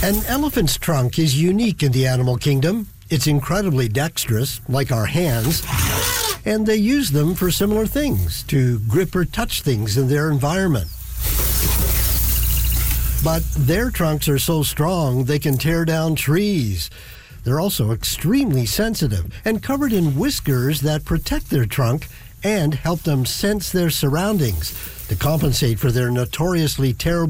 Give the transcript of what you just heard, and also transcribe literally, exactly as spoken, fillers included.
An elephant's trunk is unique in the animal kingdom. It's incredibly dexterous, like our hands, and they use them for similar things, to grip or touch things in their environment. But their trunks are so strong they can tear down trees. They're also extremely sensitive and covered in whiskers that protect their trunk and help them sense their surroundings to compensate for their notoriously terrible